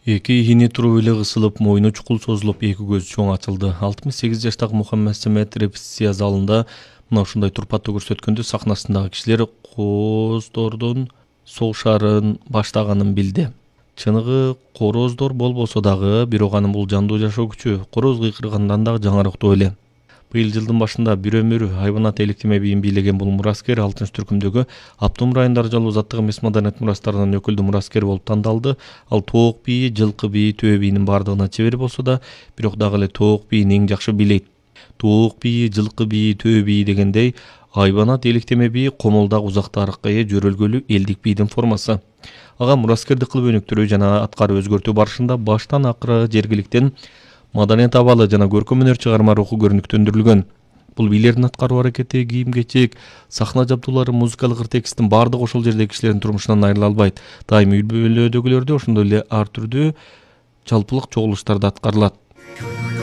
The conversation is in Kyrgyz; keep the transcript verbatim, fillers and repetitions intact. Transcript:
Эки ини туруп эле кысылып, мойну чукул созулуп, эки көзү чоң ачылды. алтымыш сегиз жаштагы Мухаммед Семет репетиция залында мына ушундай турпаттуу көрсөткөндө сахнасындагы кишилер кооздордун согушарын баштаганын билди. Чыныгы корооздор болбосо дагы, бирок анын бул жандуу жашоо күчү короз кыйкыргандан дагы жаңырактуу эле. Быйыл жылдын башында бир өмүр хайванат электеме бийин бийлеген бул мураскер алтынчы түркүмдөгү Аптум районунда жалуу заттык эмес маданият мурастарынын өкүлдүү мураскери болуп тандалды. Ал тоок бийи, жылкы бийи, төбө бийинин бардыгына чебер болсо да, бирок дагы эле тоок бийин эң жакшы бийлейт. Тоок бийи, жылкы бийи, төбө бийи дегендей, хайванат электеме бийи комолдагы узак тарыхка ээ жөрөлгөлүү элдик бийдин формасы. Ага мураскердик кылып өнүктүрүү жана аткарып өзгөртүү барышында баштан акыры жергиликтен маданият абалы жана көркөм өнөр чыгарма руху көрүнүктөндүрүлгөн. Бул бийлердин аткаруу аракети, кийим-кечек, сахна жабдуулары, музыкалык текстин бардыгы ошол жердеги кишилердин турмушунан айрыла албайт. Дайыма үй бүлөдөгүлөрдө ошондой эле ар түрдүү жалпылык чогулуштарда аткарылат.